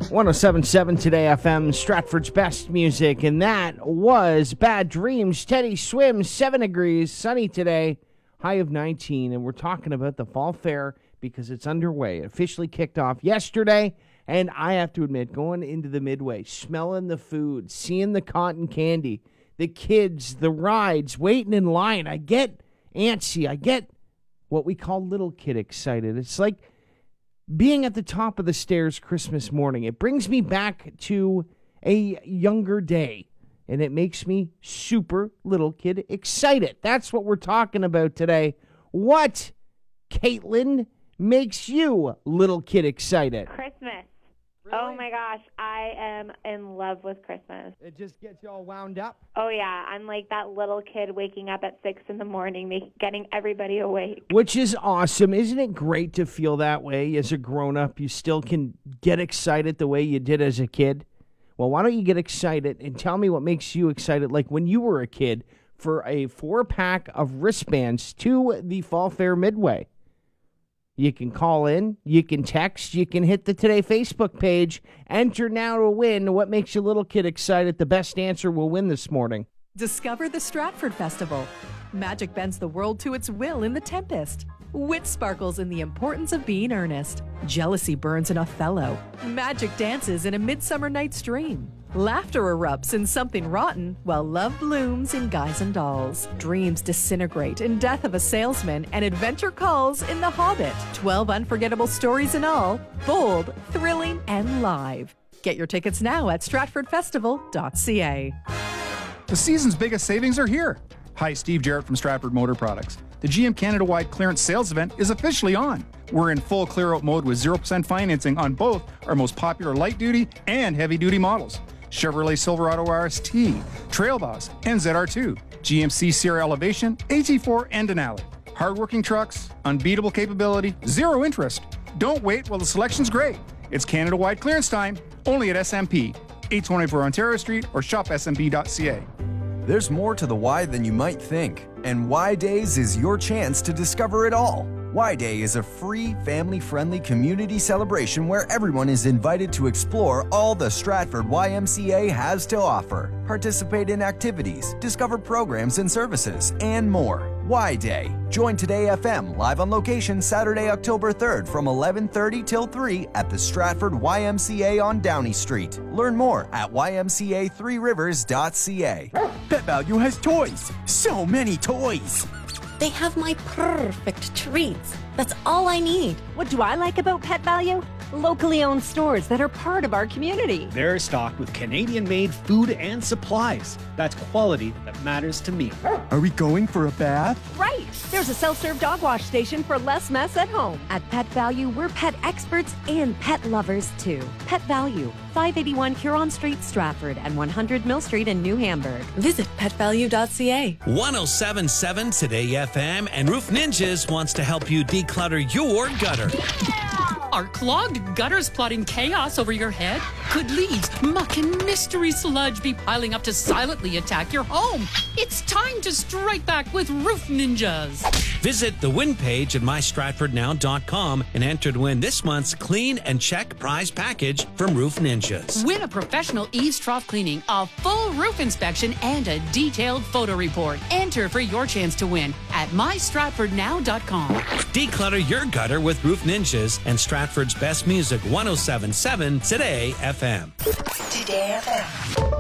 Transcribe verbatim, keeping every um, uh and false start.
one oh seven point seven Today F M, Stratford's best music, and that was Bad Dreams. Teddy Swims, seven degrees, sunny today, high of nineteen, and we're talking about the Fall Fair because it's underway. It officially kicked off yesterday, and I have to admit, going into the Midway, smelling the food, seeing the cotton candy, the kids, the rides, waiting in line, I get antsy. I get what we call little kid excited. It's like being at the top of the stairs Christmas morning. It brings me back to a younger day, and it makes me super little kid excited. That's what we're talking about today. What, Caitlin, makes you little kid excited? Christmas. Really? Oh my gosh, I am in love with Christmas. It just gets you all wound up? Oh yeah, I'm like that little kid waking up at six in the morning, make, getting everybody awake. Which is awesome. Isn't it great to feel that way as a grown-up? You still can get excited the way you did as a kid? Well, why don't you get excited and tell me what makes you excited, like when you were a kid, for a four-pack of wristbands to the Fall Fair Midway. You can call in, you can text, you can hit the Today Facebook page. Enter now to win. What makes your little kid excited? The best answer will win this morning. Discover the Stratford Festival. Magic bends the world to its will in The Tempest. Wit sparkles in the importance of being earnest. Jealousy burns in Othello. Magic dances in A Midsummer Night's Dream. Laughter erupts in Something Rotten, while love blooms in Guys and Dolls. Dreams disintegrate in Death of a Salesman, and adventure calls in The Hobbit. Twelve unforgettable stories in all, bold, thrilling, and live. Get your tickets now at stratford festival dot c a. The season's biggest savings are here. Hi, Steve Jarrett from Stratford Motor Products. The G M Canada-wide clearance sales event is officially on. We're in full clear-out mode with zero percent financing on both our most popular light-duty and heavy-duty models. Chevrolet Silverado R S T, Trail Boss, and Z R two, G M C Sierra Elevation, A T four, and Denali. Hardworking trucks, unbeatable capability, zero interest. Don't wait while the selection's great. It's Canada-wide clearance time, only at S M P, eight twenty-four Ontario Street, or shop s m p dot c a. There's more to the why than you might think, and Y Days is your chance to discover it all. Y Day is a free, family-friendly community celebration where everyone is invited to explore all the Stratford Y M C A has to offer. Participate in activities, discover programs and services, and more. Y Day. Join Today F M live on location Saturday, October third from eleven thirty till three at the Stratford Y M C A on Downey Street. Learn more at y m c a three rivers dot c a. Pet Value has toys. So many toys. They have my perfect treats. That's all I need. What do I like about Pet Value? Locally owned stores that are part of our community. They're stocked with Canadian-made food and supplies. That's quality that matters to me. Are we going for a bath? Right. There's a self-serve dog wash station for less mess at home. At Pet Value, we're pet experts and pet lovers too. Pet Value, five eighty-one Huron Street, Stratford, and one hundred Mill Street in New Hamburg. Visit pet value dot c a. one oh seven point seven Today F M and Roof Ninjas wants to help you declutter your gutter. Are clogged gutters plotting chaos over your head? Could leaves, muck, and mystery sludge be piling up to silently attack your home? It's time to strike back with Roof Ninjas. Visit the win page at my stratford now dot com and enter to win this month's Clean and Check prize package from Roof Ninjas. Win a professional eaves trough cleaning, a full roof inspection, and a detailed photo report. Enter for your chance to win at my stratford now dot com. Declutter your gutter with Roof Ninjas and Stratford's best music, one oh seven point seven Today F M. Today F M.